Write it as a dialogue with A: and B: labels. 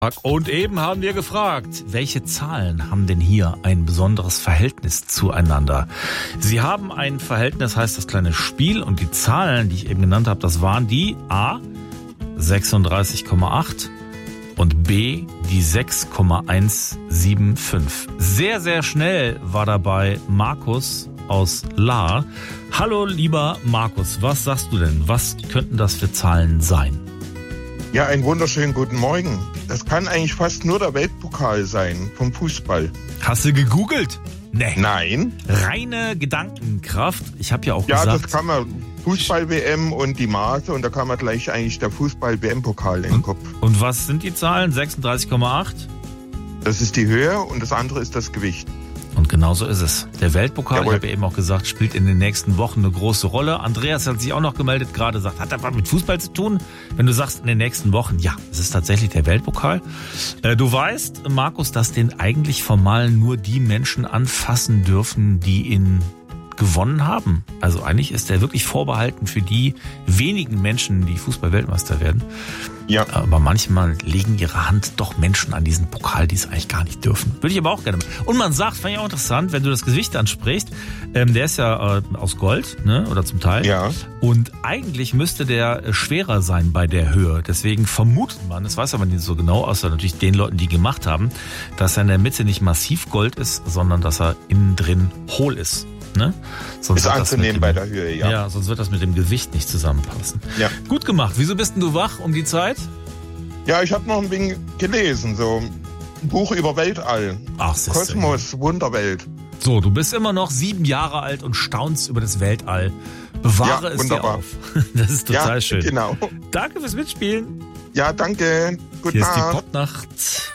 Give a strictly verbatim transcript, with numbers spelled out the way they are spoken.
A: Und eben haben wir gefragt, welche Zahlen haben denn hier ein besonderes Verhältnis zueinander? Sie haben ein Verhältnis, heißt das kleine Spiel, und die Zahlen, die ich eben genannt habe, das waren die A, sechsunddreißig Komma acht und B, die sechs Komma eins sieben fünf. Sehr, sehr schnell war dabei Markus aus Lahr. Hallo, lieber Markus, was sagst du denn? Was könnten das für Zahlen sein?
B: Ja, einen wunderschönen guten Morgen. Das kann eigentlich fast nur der Weltpokal sein vom Fußball.
A: Hast du gegoogelt? Nee.
B: Nein.
A: Reine Gedankenkraft. Ich habe ja auch
B: ja,
A: gesagt...
B: Ja, das kann man. Fußball-W M und die Maße und da kann man gleich eigentlich der Fußball-W M-Pokal in den Kopf.
A: Und was sind die Zahlen? sechsunddreißig Komma acht?
B: Das ist die Höhe und das andere ist das Gewicht.
A: Und genau so ist es. Der Weltpokal,
B: Jawohl.
A: Ich habe ja eben auch gesagt, spielt in den nächsten Wochen eine große Rolle. Andreas hat sich auch noch gemeldet, gerade sagt, hat das was mit Fußball zu tun? Wenn du sagst, in den nächsten Wochen, ja, es ist tatsächlich der Weltpokal. Äh, du weißt, Markus, dass den eigentlich formal nur die Menschen anfassen dürfen, die ihn gewonnen haben. Also eigentlich ist der wirklich vorbehalten für die wenigen Menschen, die Fußball-Weltmeister werden.
B: Ja.
A: Aber manchmal legen ihre Hand doch Menschen an diesen Pokal, die es eigentlich gar nicht dürfen. Würde ich aber auch gerne machen. Und man sagt, fand ich auch interessant, wenn du das Gewicht ansprichst, ähm, der ist ja äh, aus Gold, ne, oder zum Teil.
B: Ja.
A: Und eigentlich müsste der äh, schwerer sein bei der Höhe. Deswegen vermutet man, das weiß aber nicht so genau, außer natürlich den Leuten, die gemacht haben, dass er in der Mitte nicht massiv Gold ist, sondern dass er innen drin hohl ist. Ne? Sonst
B: ist anzunehmen dem, bei der Höhe, ja.
A: Ja, sonst wird das mit dem Gewicht nicht zusammenpassen.
B: Ja.
A: Gut gemacht. Wieso bist denn du wach um die Zeit?
B: Ja, ich habe noch ein wenig gelesen, so ein Buch über Weltall.
A: Ach,
B: Kosmos, Wunderwelt.
A: So, du bist immer noch sieben Jahre alt und staunst über das Weltall. Bewahre
B: ja,
A: es
B: wunderbar.
A: dir auf. Das ist total
B: ja,
A: schön.
B: Genau.
A: Danke fürs Mitspielen.
B: Ja, danke. Gute
A: Hier
B: Nacht.
A: ist die Popnacht.